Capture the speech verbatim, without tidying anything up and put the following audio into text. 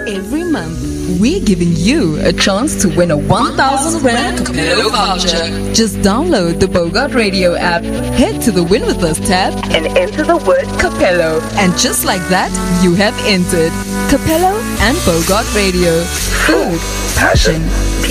Every month, we're giving you a chance to win a one thousand Rand Capello voucher. Just download the Bogart Radio app, head to the Win With Us tab, and enter the word Capello. And just like that, you have entered Capello and Bogart Radio. Food, passion,